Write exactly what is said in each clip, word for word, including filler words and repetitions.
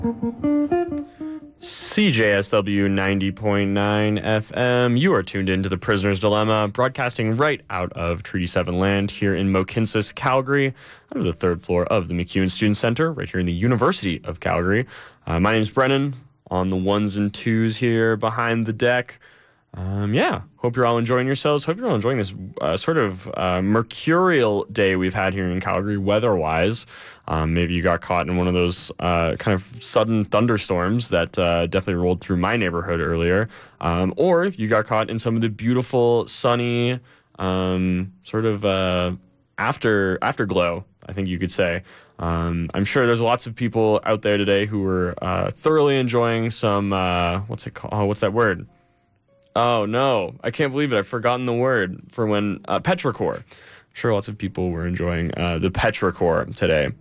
C J S W ninety point nine F M. You are tuned into The Prisoner's Dilemma, broadcasting right out of Treaty seven land here in Mohkinstsis, Calgary, under the third floor of the MacEwan Student Center, right here in the University of Calgary. Uh, my name's Brennan, on the ones and twos here behind the deck. Um, yeah, hope you're all enjoying yourselves. Hope you're all enjoying this uh, sort of uh, mercurial day we've had here in Calgary weather-wise. Um, maybe you got caught in one of those uh, kind of sudden thunderstorms that uh, definitely rolled through my neighborhood earlier. Um, or you got caught in some of the beautiful, sunny, um, sort of uh, after afterglow, I think you could say. Um, I'm sure there's lots of people out there today who were uh, thoroughly enjoying some, uh, what's it called? Oh, what's that word? Oh, no, I can't believe it. I've forgotten the word for when uh, petrichor. I'm sure lots of people were enjoying uh, the petrichor today.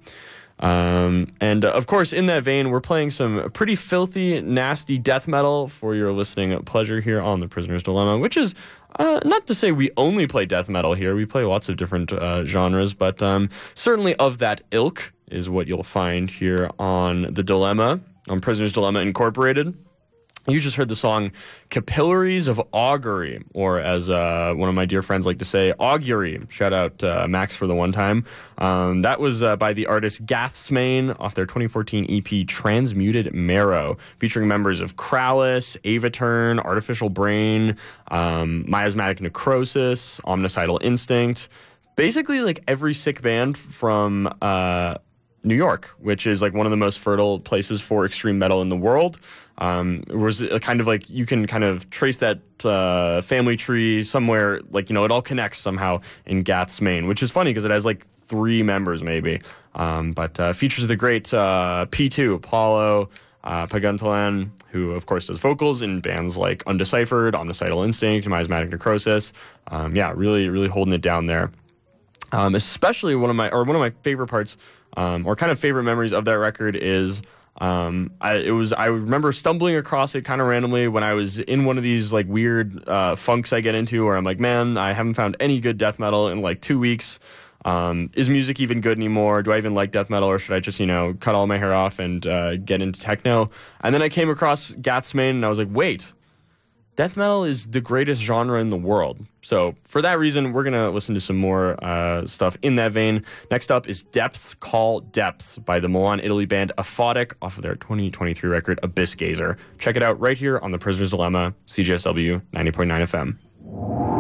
Um, and, uh, of course, in that vein, we're playing some pretty filthy, nasty death metal for your listening pleasure here on The Prisoner's Dilemma, which is uh, not to say we only play death metal here. We play lots of different uh, genres, but um, certainly of that ilk is what you'll find here on The Dilemma, on Prisoner's Dilemma Incorporated. You just heard the song Capillaries of Augury, or as uh, one of my dear friends like to say, Augury. Shout out uh, Max for the one time. Um, that was uh, by the artist Gathsmain off their twenty fourteen E P Transmuted Marrow, featuring members of Krallis, Avaturn, Artificial Brain, um, Miasmatic Necrosis, Omnicidal Instinct. Basically like every sick band from uh, New York, which is like one of the most fertile places for extreme metal in the world. Um, it was kind of like you can kind of trace that uh, family tree somewhere, like, you know, it all connects somehow in Gathsmain, which is funny because it has like three members maybe. Um, but uh, features the great uh, P two, Paulo uh, Paguntalan, who of course does vocals in bands like Undeciphered, Omnicidal Instinct, Miasmatic Necrosis. Um, yeah, really, really holding it down there. Um, especially one of my, or one of my favorite parts, um, or kind of favorite memories of that record is Um, I, it was, I remember stumbling across it kind of randomly when I was in one of these like weird, uh, funks I get into where I'm like, man, I haven't found any good death metal in like two weeks. Um, is music even good anymore? Do I even like death metal, or should I just, you know, cut all my hair off and, uh, get into techno? And then I came across Gathsmain and I was like, wait, death metal is the greatest genre in the world. So for that reason, we're going to listen to some more uh, stuff in that vein. Next up is Depths Call Depths by the Milan, Italy band Aphotic off of their twenty twenty-three record Abyss Gazer. Check it out right here on The Prisoner's Dilemma, C J S W ninety point nine F M.